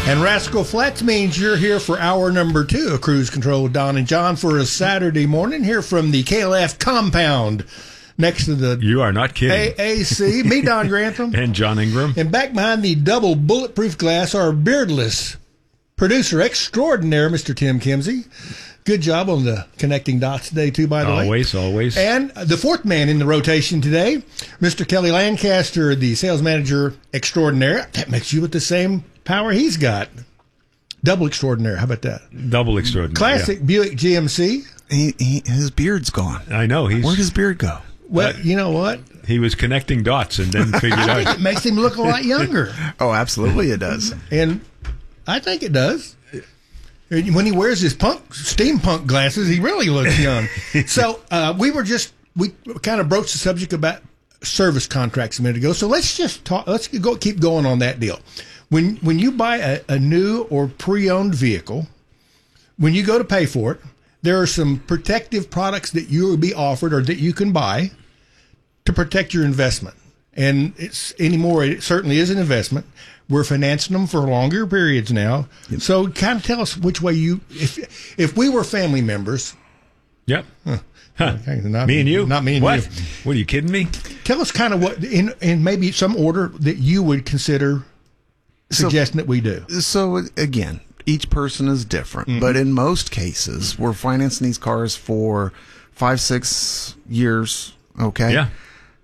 And Rascal Flatts means you're here for hour number 2 of Cruise Control with Don and John for a Saturday morning here from the KLF compound next to the You are not kidding. AAC. Me, Don Grantham. And John Ingram. And back behind the double bulletproof glass, our beardless producer extraordinaire, Mr. Tim Kimsey. Good job on the connecting dots today, too, by the way. Always. And the fourth man in the rotation today, Mr. Kelly Lancaster, the sales manager extraordinaire. That makes you with the same power he's got. Double extraordinaire. How about that? Double extraordinaire. Classic Buick GMC. His beard's gone. I know. Where'd his beard go? Well, you know what? He was connecting dots and then figured I think out. it makes him look a lot younger. Oh, absolutely it does. And I think it does. When he wears his steampunk glasses, he really looks young. So we kind of broached the subject about service contracts a minute ago. So let's just talk. Let's keep going on that deal. When you buy a new or pre-owned vehicle, when you go to pay for it, there are some protective products that you will be offered or that you can buy to protect your investment. And it certainly is an investment. We're financing them for longer periods now. Yep. So kind of tell us which way if we were family members. Yep. Not me and you? Not me and what? you. What, are you kidding me? Tell us kind of what, in maybe some order that you would consider suggesting that we do. So again, each person is different, but in most cases, we're financing these cars for 5-6 years. Okay. Yeah.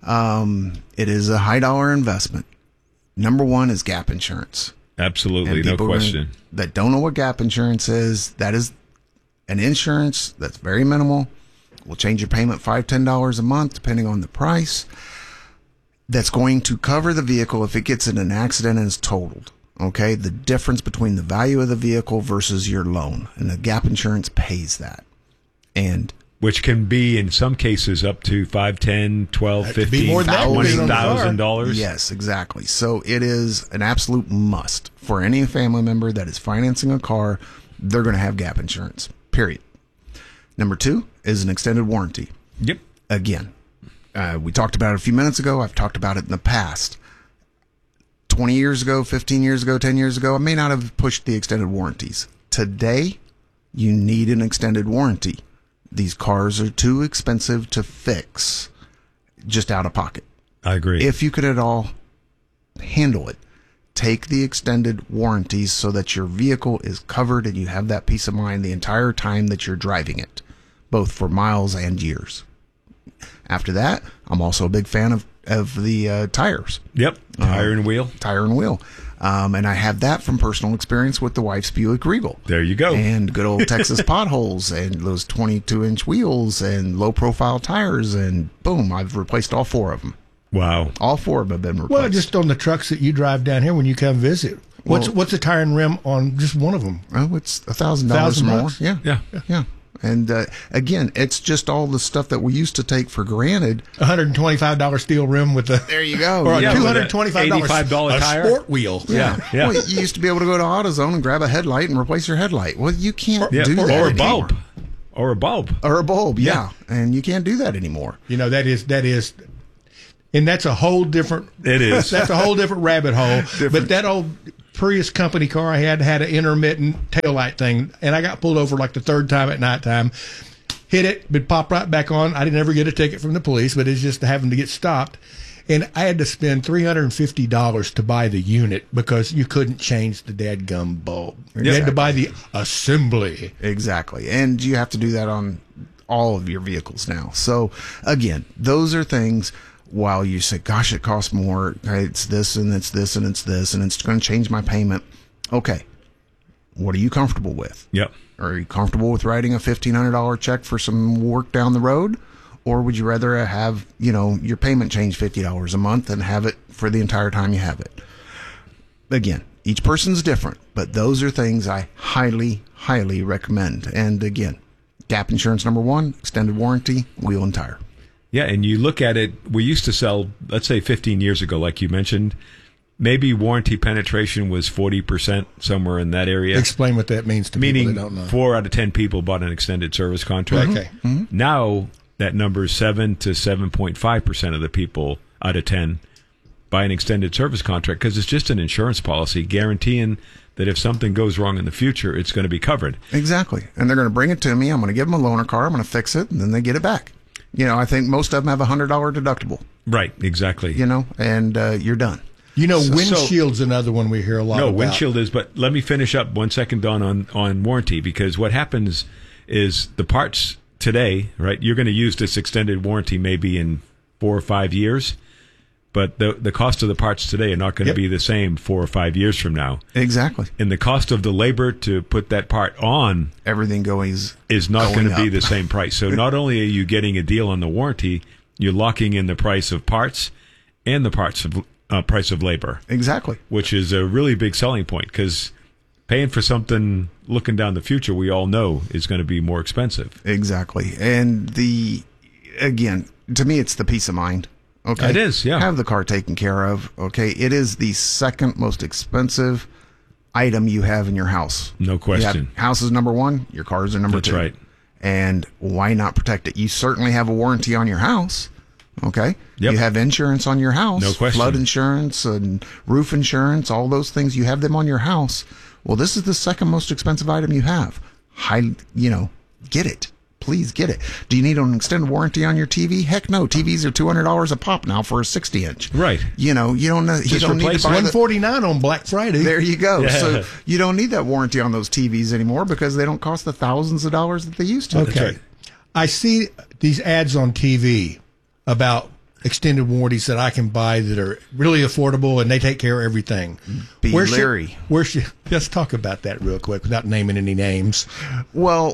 It is a high dollar investment. Number one is gap insurance. Absolutely, no question. That don't know what gap insurance is, that is an insurance that's very minimal. Will change your payment $5-10 a month depending on the price. That's going to cover the vehicle if it gets in an accident and is totaled. Okay, the difference between the value of the vehicle versus your loan, and the gap insurance pays that. And which can be in some cases up to $5, $10, $12, $15, $20,000. Yes, exactly. So it is an absolute must for any family member that is financing a car. They're going to have gap insurance. Period. Number 2 is an extended warranty. Yep. Again, we talked about it a few minutes ago. I've talked about it in the past. 20 years ago, 15 years ago, 10 years ago, I may not have pushed the extended warranties. Today, you need an extended warranty. These cars are too expensive to fix just out of pocket. I agree. If you could at all handle it, take the extended warranties so that your vehicle is covered and you have that peace of mind the entire time that you're driving it, both for miles and years. After that, I'm also a big fan of the tires. Yep, tire and wheel. Tire and wheel. And I have that from personal experience with the wife's Buick Regal. There you go. And good old Texas potholes and those 22-inch wheels and low-profile tires, and boom, I've replaced all 4 of them. Wow. All 4 of them have been replaced. Well, just on the trucks that you drive down here when you come visit. What's the tire and rim on just one of them? Oh, it's $1,000 more. Yeah. And again, it's just all the stuff that we used to take for granted. $125 steel rim with the there you go, or a $225 $85 tire, sport wheel. Yeah. Well, you used to be able to go to AutoZone and grab a headlight and replace your headlight. Well, you can't do that or a anymore. bulb, or a bulb, yeah, and you can't do that anymore. You know that is, and that's a whole different. It is. That's a whole different rabbit hole. But that old Prius company car I had an intermittent taillight thing, and I got pulled over like the 3rd time at nighttime. Hit it, but popped right back on. I didn't ever get a ticket from the police, but it's just having to get stopped. And I had to spend $350 to buy the unit because you couldn't change the dadgum bulb. You had to buy the assembly. Exactly. And you have to do that on all of your vehicles now. So, again, those are things. While you say, gosh, it costs more, it's this and it's this and it's this, and it's going to change my payment. Okay. What are you comfortable with? Yep. Are you comfortable with writing a $1,500 check for some work down the road? Or would you rather have, your payment change $50 a month and have it for the entire time you have it? Again, each person's different, but those are things I highly, highly recommend. And again, gap insurance number 1, extended warranty, wheel and tire. Yeah, and you look at it, we used to sell, let's say 15 years ago, like you mentioned, maybe warranty penetration was 40%, somewhere in that area. Explain what that means to people that don't know. Meaning 4 out of 10 people bought an extended service contract. Okay. Mm-hmm. Now, that number is 7 to 7.5% of the people out of 10 buy an extended service contract because it's just an insurance policy guaranteeing that if something goes wrong in the future, it's going to be covered. Exactly. And they're going to bring it to me. I'm going to give them a loaner car. I'm going to fix it, and then they get it back. You know, I think most of them have a $100 deductible. Right, exactly. You know, and you're done. You know, windshield's another one we hear a lot about. No, windshield is, but let me finish up 1 second, Don, on warranty, because what happens is the parts today, right, you're going to use this extended warranty maybe in 4 or 5 years, but the cost of the parts today are not going to be the same 4 or 5 years from now. Exactly. And the cost of the labor to put that part on everything is not going to be up. the same price. So not only are you getting a deal on the warranty, you're locking in the price of parts and the price of labor. Exactly. Which is a really big selling point, because paying for something looking down the future, we all know is going to be more expensive. Exactly. And again, to me, it's the peace of mind. Okay. It is, yeah. Have the car taken care of. Okay. It is the second most expensive item you have in your house. No question. House is number one. Your cars are number two. That's right. And why not protect it? You certainly have a warranty on your house. Okay. Yep. You have insurance on your house. No question. Flood insurance and roof insurance, all those things. You have them on your house. Well, this is the second most expensive item you have. Get it. Please get it. Do you need an extended warranty on your TV? Heck no. TVs are $200 a pop now for a 60-inch. Right. You don't need to buy $149 on Black Friday. There you go. Yeah. So you don't need that warranty on those TVs anymore because they don't cost the thousands of dollars that they used to. Okay. right. I see these ads on TV about extended warranties that I can buy that are really affordable and they take care of everything. Be leery. Let's talk about that real quick without naming any names. Well,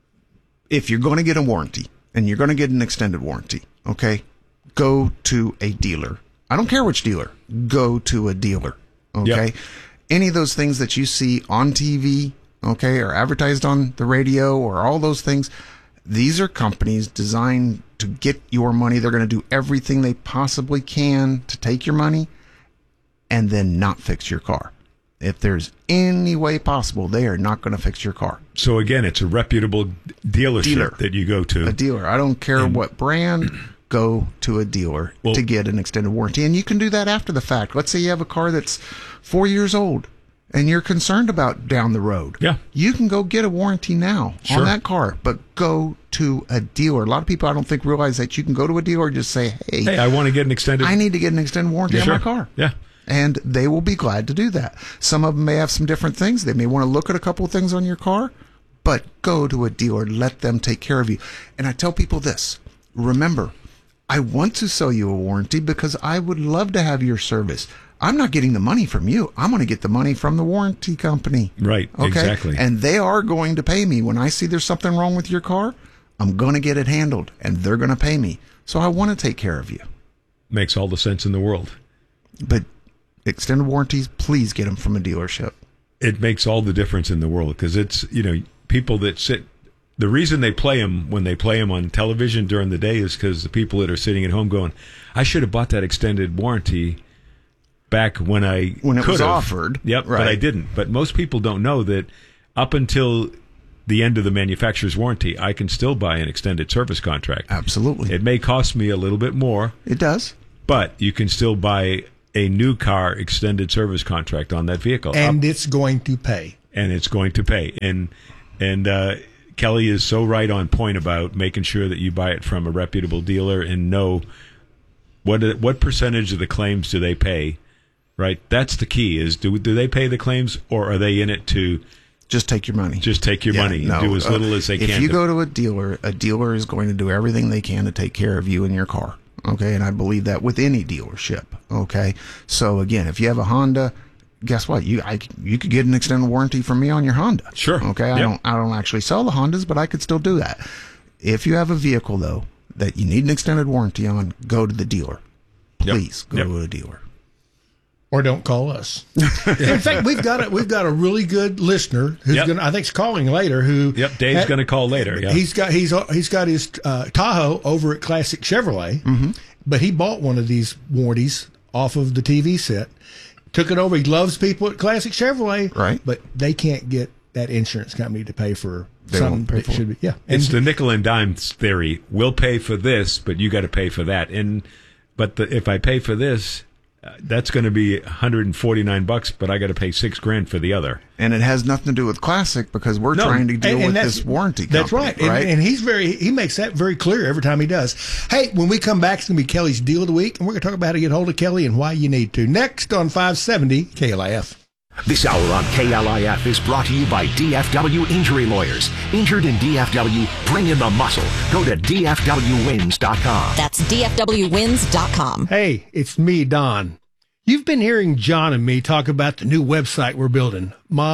if you're going to get a warranty and you're going to get an extended warranty, okay, go to a dealer. I don't care which dealer. Go to a dealer, okay? Yep. Any of those things that you see on TV, okay, or advertised on the radio or all those things, these are companies designed to get your money. They're going to do everything they possibly can to take your money and then not fix your car. If there's any way possible, they are not going to fix your car. So again, it's a reputable dealership that you go to. A dealer. I don't care what brand. Go to a dealer to get an extended warranty. And you can do that after the fact. Let's say you have a car that's 4 years old and you're concerned about down the road. Yeah. You can go get a warranty now on that car, but go to a dealer. A lot of people, I don't think, realize that you can go to a dealer and just say, hey, I want to get an extended... I need to get an extended warranty on my car. Yeah. And they will be glad to do that. Some of them may have some different things. They may want to look at a couple of things on your car, but go to a dealer. Let them take care of you. And I tell people this. Remember, I want to sell you a warranty because I would love to have your service. I'm not getting the money from you. I'm going to get the money from the warranty company. Right, okay? Exactly. And they are going to pay me. When I see there's something wrong with your car, I'm going to get it handled, and they're going to pay me. So I want to take care of you. Makes all the sense in the world. But extended warranties, please get them from a dealership. It makes all the difference in the world because it's, people that sit... The reason they play them when they play them on television during the day is because the people that are sitting at home going, I should have bought that extended warranty back when it was offered. Yep, right. But I didn't. But most people don't know that up until the end of the manufacturer's warranty, I can still buy an extended service contract. Absolutely. It may cost me a little bit more. It does. But you can still buy a new car extended service contract on that vehicle. And it's going to pay. And it's going to pay. And Kelly is so right on point about making sure that you buy it from a reputable dealer and know what percentage of the claims do they pay. Right, that's the key. Is do they pay the claims, or are they in it to just take your money? Just take your money and do as little as they can. If you go to a dealer is going to do everything they can to take care of you and your car. Okay, and I believe that with any dealership. Okay, so again, if you have a Honda, guess what? You could get an extended warranty from me on your Honda. Sure. Okay, I don't actually sell the Hondas, but I could still do that. If you have a vehicle though that you need an extended warranty on, go to the dealer. Please go to a dealer. Or don't call us. In fact, we've got a really good listener who's gonna, I think, is calling later. Dave's going to call later. Yeah. He's got his Tahoe over at Classic Chevrolet, but he bought one of these warranties off of the TV set. Took it over. He loves people at Classic Chevrolet, right? But they can't get that insurance company to pay for something that should be. Yeah, it's the nickel and dime theory. We'll pay for this, but you got to pay for that. But if I pay for this, that's going to be $149, but I got to pay $6,000 for the other. And it has nothing to do with Classic because we're trying to deal with this warranty company. That's right. And he makes that very clear every time he does. Hey, when we come back, it's going to be Kelly's Deal of the Week, and we're going to talk about how to get hold of Kelly and why you need to. Next on 570 KLIF. This hour on KLIF is brought to you by DFW Injury Lawyers. Injured in DFW? Bring in the muscle. Go to DFWWins.com. That's DFWWins.com. Hey, it's me, Don. You've been hearing John and me talk about the new website we're building,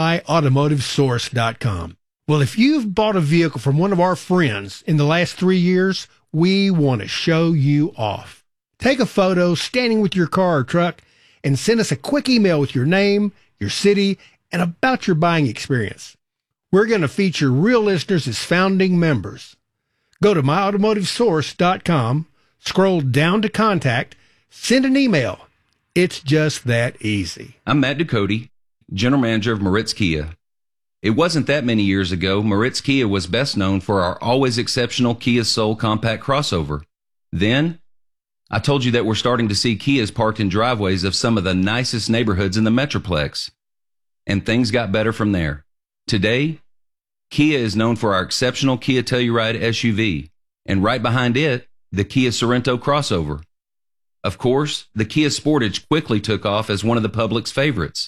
myautomotivesource.com. Well, if you've bought a vehicle from one of our friends in the last 3 years, we want to show you off. Take a photo standing with your car or truck and send us a quick email with your name, your city, and about your buying experience. We're going to feature real listeners as founding members. Go to myautomotivesource.com, scroll down to contact, send an email. It's just that easy. I'm Matt Ducote, General Manager of Moritz Kia. It wasn't that many years ago, Moritz Kia was best known for our always exceptional Kia Soul compact crossover. Then, I told you that we're starting to see Kias parked in driveways of some of the nicest neighborhoods in the Metroplex. And things got better from there. Today, Kia is known for our exceptional Kia Telluride SUV, and right behind it, the Kia Sorento crossover. Of course, the Kia Sportage quickly took off as one of the public's favorites.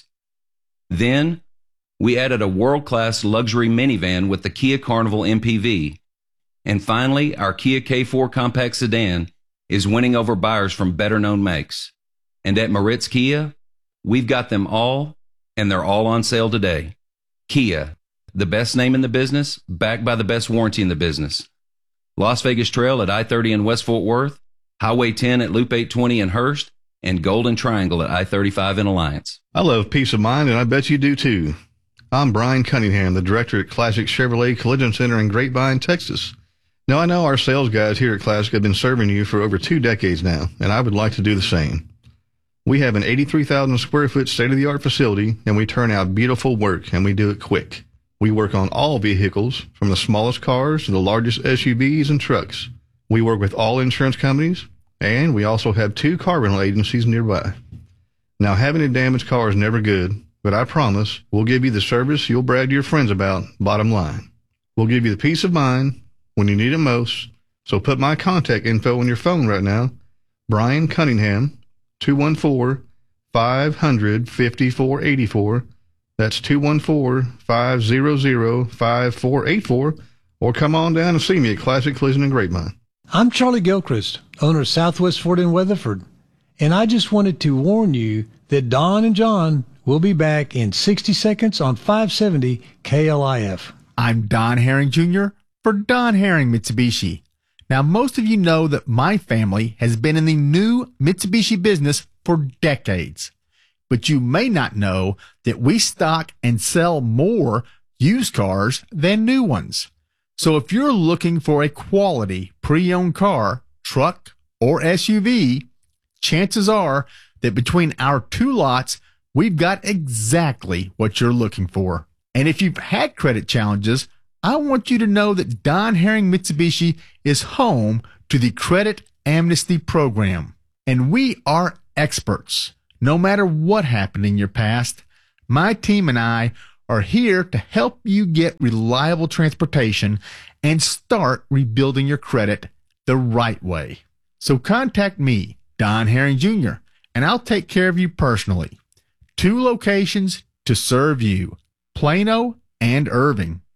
Then, we added a world-class luxury minivan with the Kia Carnival MPV. And finally, our Kia K4 compact sedan is winning over buyers from better-known makes. And at Moritz Kia, we've got them all, and they're all on sale today. Kia, the best name in the business, backed by the best warranty in the business. Las Vegas Trail at I-30 in West Fort Worth, Highway 10 at Loop 820 in Hurst, and Golden Triangle at I-35 in Alliance. I love peace of mind, and I bet you do too. I'm Brian Cunningham, the director at Classic Chevrolet Collision Center in Grapevine, Texas. Now, I know our sales guys here at Classic have been serving you for over 2 decades now, and I would like to do the same. We have an 83,000 square foot state-of-the-art facility, and we turn out beautiful work, and we do it quick. We work on all vehicles, from the smallest cars to the largest SUVs and trucks. We work with all insurance companies, and we also have 2 car rental agencies nearby. Now, having a damaged car is never good, but I promise we'll give you the service you'll brag to your friends about, bottom line. We'll give you the peace of mind when you need it most, so put my contact info on your phone right now. Brian Cunningham, 214-500-5484. That's 214-500-5484. Or come on down and see me at Classic Collision in Grapevine. I'm Charlie Gilchrist, owner of Southwest Ford in Weatherford, and I just wanted to warn you that Don and John will be back in 60 seconds on 570 KLIF. I'm Don Herring Jr. for Don Herring Mitsubishi. Now, most of you know that my family has been in the new Mitsubishi business for decades, but you may not know that we stock and sell more used cars than new ones. So if you're looking for a quality pre-owned car, truck, or SUV, chances are that between our 2 lots, we've got exactly what you're looking for. And if you've had credit challenges, I want you to know that Don Herring Mitsubishi is home to the Credit Amnesty Program. And we are experts. No matter what happened in your past, my team and I are here to help you get reliable transportation and start rebuilding your credit the right way. So contact me, Don Herring Jr., and I'll take care of you personally. 2 locations to serve you, Plano and Irving.